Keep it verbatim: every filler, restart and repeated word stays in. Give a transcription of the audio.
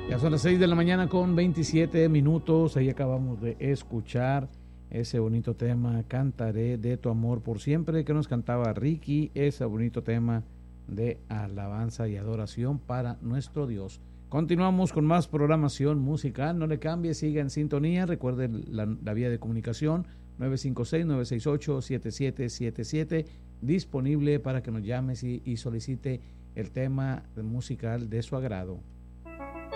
Ya son las seis de la mañana con veintisiete minutos. Ahí acabamos de escuchar ese bonito tema, Cantaré de tu amor por siempre, que nos cantaba Ricky, ese bonito tema de alabanza y adoración para nuestro Dios. Continuamos con más programación musical, no le cambie, siga en sintonía, recuerde la, la vía de comunicación nueve cinco seis, nueve seis ocho, siete siete siete siete, disponible para que nos llame y, y solicite el tema musical de su agrado.